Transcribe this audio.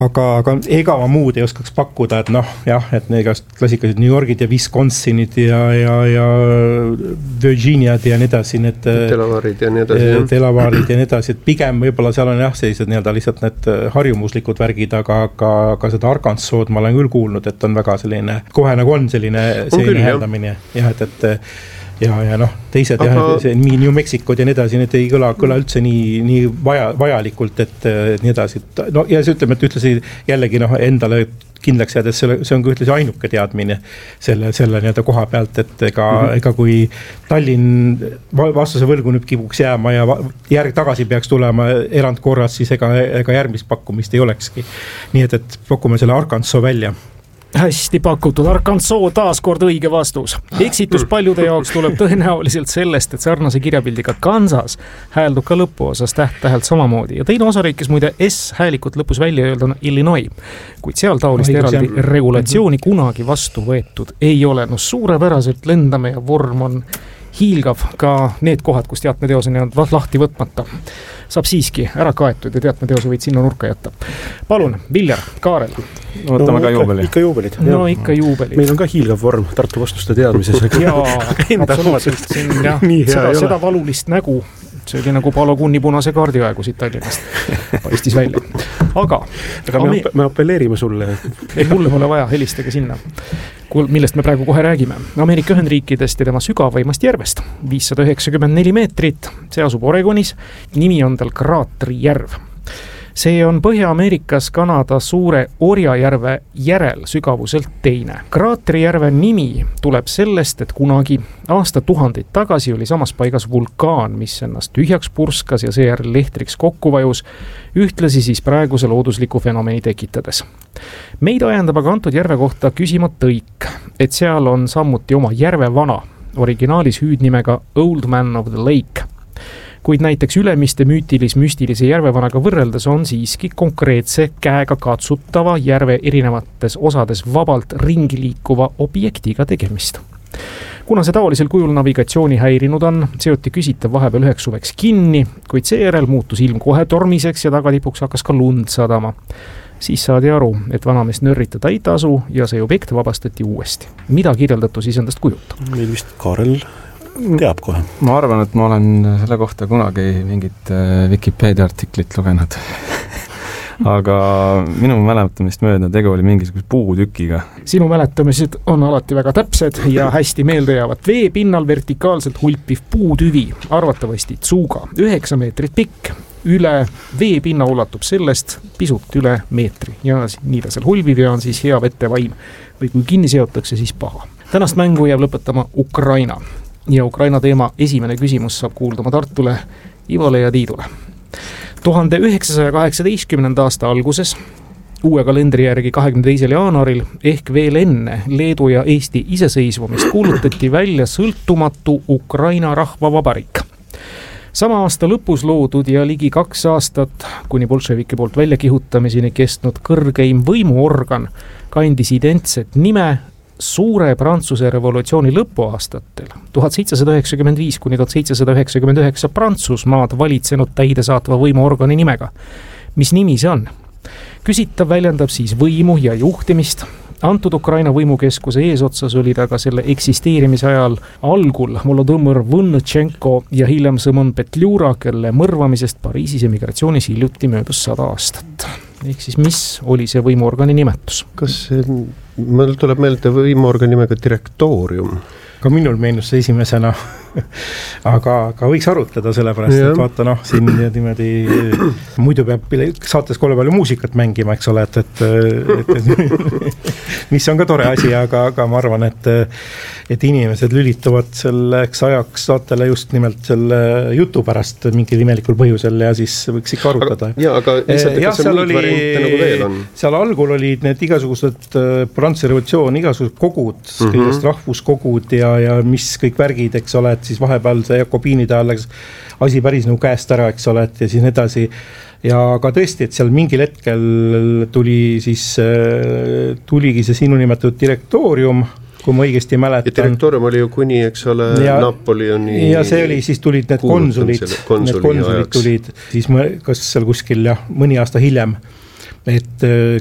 aga ega ma muud ei oskaks pakkuda, et et need klassikalised New Yorgid ja Wisconsinid ja Virginiad ja nii edasi, need Delaware'id ja nii edasi. Delaware'id ja nii edasi, et pigem võib-olla seal on sellised lihtsalt need harjumuslikud värgid, aga seda Arkansas'd ma olen küll kuulnud, et on väga selline, kohe nagu on selline hääldamine. Ja teised see New Mexicod ja nii edasi, need ei kõla üldse nii vajalikult, et nii edasi. Ja see ütleme, et ütlesi jällegi endale kindlaks jäädes, see on ka ütlesi ainuke teadmine selle koha pealt, et ega kui Tallinn vastuse võlgu nüüd kibuks jääma ja tagasi peaks tulema erandkorras, siis ega järgmist pakkumist ei olekski. Nii et pakume selle Arkansas välja. Hästi pakutud. Arkansas taas kord õige vastus. Eksitus paljude jaoks tuleb tõenäoliselt sellest, et sarnase kirjapildiga Kansas hääldub ka lõpuosas täht-tähelt samamoodi. Ja teine osariikis muide S-häälikut lõpus välja öelda on Illinois, kuid seal taolist eraldi regulatsiooni kunagi vastu võetud ei ole. Suurepäraselt lendame ja vorm on hiilgav, ka need kohad, kus teatmeteoseni on lahti võtmata. Saab siiski ära kaetud ja teatmeteose võid sinna nurka jätta. Palun, Viljar, Kaarel. Võtame ka juubelid. Ikka juubelid. Ikka juubelid. Meil on ka hiilgav vorm Tartu vastuste teadmises. Absoluutselt. Seda valulist nägu. See oli nagu Paolo Kunni punase kaardi aegu siit Tallinnast. Paistis välja. Aga me appelleerime sulle. Ei, mulle pole vaja, helistage sinna. Millest me praegu kohe räägime. Ameerika Ühendriikidest ja tema sügavaimast järvest. 594 meetrit. See asub Oregonis. Nimi on tal Kraatri järv. See on Põhja-Ameerikas Kanada suure Orjajärve järel sügavuselt teine. Kraaterijärve nimi tuleb sellest, et kunagi aastatuhandeid tagasi oli samas paigas vulkaan, mis ennast tühjaks purskas ja seejärel lehtriks kokku vajus, ühtlasi siis praeguse loodusliku fenomeni tekitades. Meid ajendab aga antud järve kohta küsima Tõik, et seal on samuti oma järvevana, originaalis hüüdnimega Old Man of the Lake. Kuid näiteks Ülemiste müstilise järvevanaga võrreldes on siiski konkreetse käega katsutava järve erinevates osades vabalt ringi liikuva objektiga tegemist. Kuna see taolisel kujul navigatsiooni häirinud on, seoti küsitav vahepeal üheks suveks kinni, kuid seejärel muutus ilm kohe tormiseks ja tagatipuks hakkas ka lund sadama. Siis saadi aru, et vanameest nörritada ei tasu ja see objekt vabastati uuesti. Mida kirjeldatu siis endast kujutab? Meil vist Kaarel teab kohe. Ma arvan, et ma olen selle kohta kunagi mingit Wikipedia artiklit lugenud. Aga minu mäletamist mööda tegu oli mingisuguse puutükiga. Sinu mäletamised on alati väga täpsed ja hästi meelde jäävad. Veepinnal vertikaalselt hulpiv puutüvi, arvatavasti tsuuga, 9 meetrit pikk. Üle veepinna ulatub sellest pisut üle meetri ja nii ta seal hulviv ja on siis hea vetevaim. Või kui kinni seotakse, siis paha. Tänast mängu jääb lõpetama Ukraina. Ja Ukraina teema esimene küsimus saab kuuldama Tartule, Ivole ja Tiidule. 1918. aasta alguses, uue kalendri järgi 22. jaanuaril ehk veel enne Leedu ja Eesti iseseisvumist kuulutati välja sõltumatu Ukraina rahvavabariik. Sama aasta lõpus loodud ja ligi 2 aastat kuni bolševike poolt väljakihutamiseni kestnud kõrgeim võimuorgan kandis identset nime suure Prantsuse revolutsiooni lõpuaastatel 1795 kuni 1799 Prantsusmaad valitsenud täidesaatva võimuorgani nimega. Mis nimi see on? Küsitav väljendab siis võimu ja juhtimist. Antud Ukraina võimukeskuse eesotsas olid aga selle eksisteerimise ajal algul Volodõmõr Võnnõtšenko ja hiljem Sõmon Petljura, kelle mõrvamisest Pariisis emigratsioonis hiljuti möödus 100 aastat. Ehk siis mis oli see võimuorgani nimetus? Kas meil tuleb meelde võimuorgani nimega direktoorium? Ka minul meenus see esimesena, aga võiks arutleda sellepärast, et vaata siin niimoodi, muidu peab saates kolle palju muusikat mängima, eks ole, et mis on ka tore asi, aga ma arvan, et inimesed lülituvad selleks ajaks saatele just nimelt selle jutu pärast mingil imelikul põhjusel ja siis võiks ikka arutada. Aga kas see muid variante nagu veel on? Seal algul olid need igasugused Prantsuse revolutsioon, igasugused kogud, kõigest rahvuskogud ja mis kõik värgid, eks ole, et siis vahepeal see Jakobiinide all läks asi päris nagu käest ära, eks ole, et ja siis edasi. Ja ka tõesti, et seal mingil hetkel tuligi see sinu nimetatud direktoorium, kui ma õigesti mäletan. Ja direktoorium oli ju kuni, eks ole, Napoleoni. Ja see oli, siis tulid need konsulid tulid, siis kas seal kuskil mõni aasta hiljem. et